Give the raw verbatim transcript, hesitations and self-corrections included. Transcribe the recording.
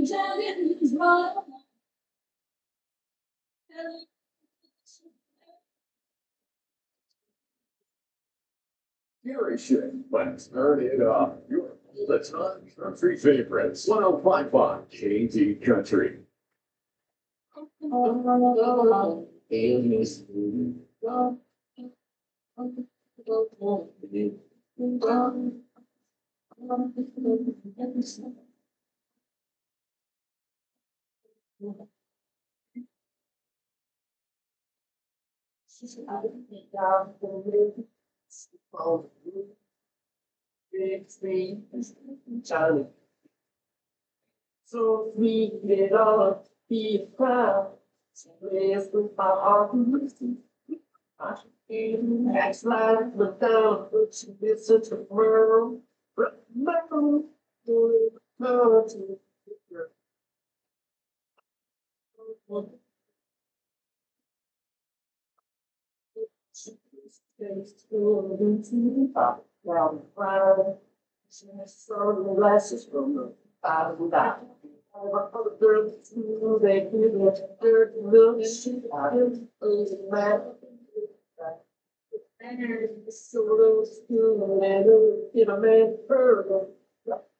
Gary Shit, let's turn it up. Your the time country favorites. one oh five point five K T Country. Charlie. So we get all be proud. Raise with our arms. Next life without it's such a world. Remember to go to well, proud. So the glasses from the bottom down. They feel it, they're little shit. I am a man. So those two little, you know, man, further.